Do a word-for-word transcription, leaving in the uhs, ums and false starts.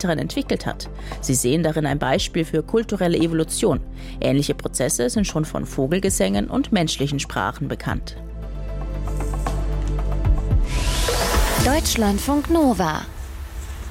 Älteren entwickelt hat. Sie sehen darin ein Beispiel für kulturelle Evolution. Ähnliche Prozesse sind schon von Vogelgesängen und menschlichen Sprachen bekannt. Deutschlandfunk Nova